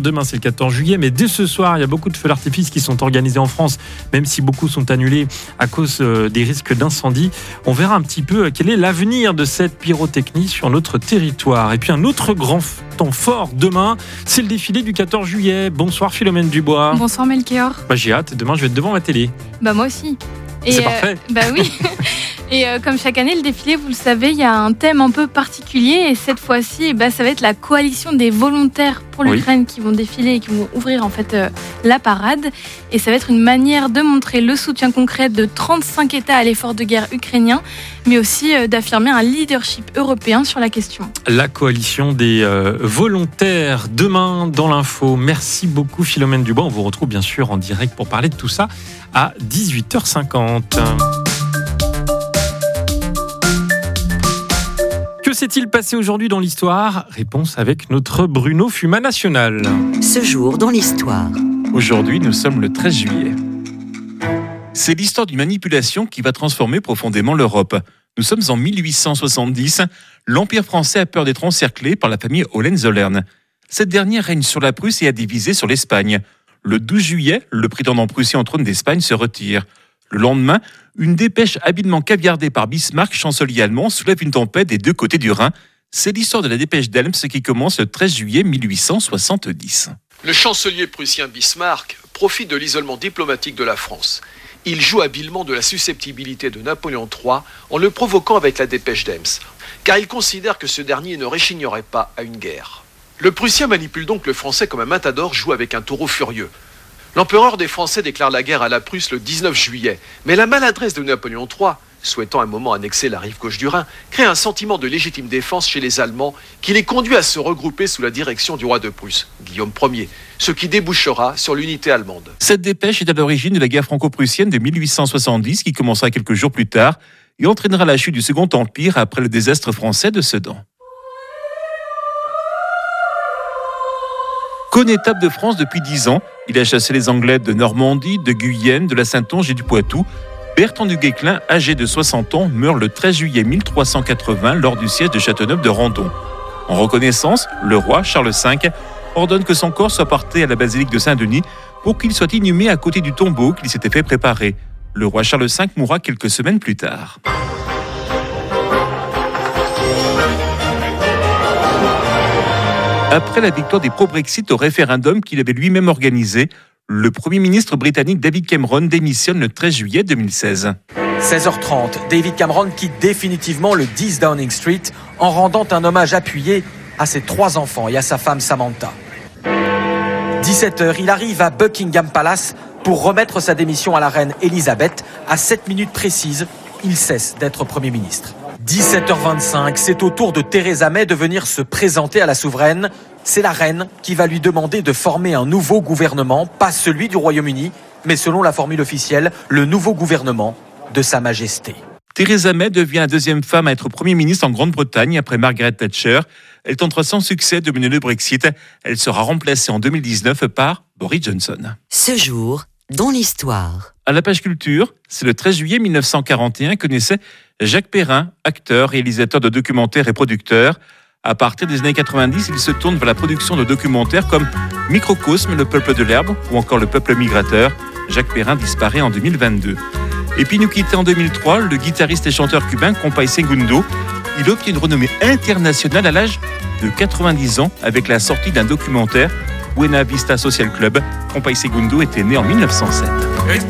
demain c'est le 14 juillet, mais dès ce soir, il y a beaucoup de feux d'artifice qui sont organisés en France, même si beaucoup sont annulés à cause des risques d'incendie. On verra un petit peu quel est l'avenir de cette pyrotechnie sur notre territoire. Et puis un autre grand temps fort demain, c'est le défilé du 14 juillet. Bonsoir Philomène Dubois. Bonsoir Melchior. J'ai hâte, demain je vais être devant ma télé. Moi aussi. C'est parfait. Oui. Et comme chaque année, le défilé, vous le savez, il y a un thème un peu particulier. Et cette fois-ci, ça va être la coalition des volontaires pour l'Ukraine qui vont défiler et qui vont ouvrir en fait la parade. Et ça va être une manière de montrer le soutien concret de 35 États à l'effort de guerre ukrainien, mais aussi d'affirmer un leadership européen sur la question. La coalition des volontaires, demain dans l'info. Merci beaucoup Philomène Dubois. On vous retrouve bien sûr en direct pour parler de tout ça à 18h50. Que s'est-il passé aujourd'hui dans l'histoire ? Réponse avec notre Bruno Fuma National. Ce jour dans l'histoire. Aujourd'hui, nous sommes le 13 juillet. C'est l'histoire d'une manipulation qui va transformer profondément l'Europe. Nous sommes en 1870. L'Empire français a peur d'être encerclé par la famille Hohenzollern. Cette dernière règne sur la Prusse et a divisé sur l'Espagne. Le 12 juillet, le prétendant prussien au trône d'Espagne se retire. Le lendemain, une dépêche habilement caviardée par Bismarck, chancelier allemand, soulève une tempête des deux côtés du Rhin. C'est l'histoire de la dépêche d'Elms qui commence le 13 juillet 1870. Le chancelier prussien Bismarck profite de l'isolement diplomatique de la France. Il joue habilement de la susceptibilité de Napoléon III en le provoquant avec la dépêche d'Elms, car il considère que ce dernier ne réchignerait pas à une guerre. Le Prussien manipule donc le Français comme un matador joue avec un taureau furieux. L'empereur des Français déclare la guerre à la Prusse le 19 juillet, mais la maladresse de Napoléon III, souhaitant un moment annexer la rive gauche du Rhin, crée un sentiment de légitime défense chez les Allemands qui les conduit à se regrouper sous la direction du roi de Prusse, Guillaume Ier, ce qui débouchera sur l'unité allemande. Cette dépêche est à l'origine de la guerre franco-prussienne de 1870 qui commencera quelques jours plus tard et entraînera la chute du Second Empire après le désastre français de Sedan. Connétable de France depuis 10 ans, il a chassé les Anglais de Normandie, de Guyenne, de la Saintonge et du Poitou. Bertrand du Guesclin, âgé de 60 ans, meurt le 13 juillet 1380 lors du siège de Châteauneuf de Randon. En reconnaissance, le roi Charles V ordonne que son corps soit porté à la basilique de Saint-Denis pour qu'il soit inhumé à côté du tombeau qu'il s'était fait préparer. Le roi Charles V mourra quelques semaines plus tard. Après la victoire des pro-Brexit au référendum qu'il avait lui-même organisé, le Premier ministre britannique David Cameron démissionne le 13 juillet 2016. 16h30, David Cameron quitte définitivement le 10 Downing Street en rendant un hommage appuyé à ses 3 enfants et à sa femme Samantha. 17h, il arrive à Buckingham Palace pour remettre sa démission à la reine Elisabeth. À 7 minutes précises, il cesse d'être Premier ministre. 17h25, c'est au tour de Theresa May de venir se présenter à la souveraine. C'est la reine qui va lui demander de former un nouveau gouvernement, pas celui du Royaume-Uni, mais selon la formule officielle, le nouveau gouvernement de Sa Majesté. Theresa May devient la deuxième femme à être Premier ministre en Grande-Bretagne après Margaret Thatcher. Elle tentera sans succès de mener le Brexit. Elle sera remplacée en 2019 par Boris Johnson. Ce jour dans l'histoire. À la page culture, c'est le 13 juillet 1941 que naissait Jacques Perrin, acteur, réalisateur de documentaires et producteur. À partir des années 90, il se tourne vers la production de documentaires comme Microcosme, Le peuple de l'herbe ou encore Le peuple migrateur. Jacques Perrin disparaît en 2022. Et puis nous quittait en 2003 le guitariste et chanteur cubain Compay Segundo. Il obtient une renommée internationale à l'âge de 90 ans avec la sortie d'un documentaire Buena Vista Social Club. Compay Segundo était né en 1907.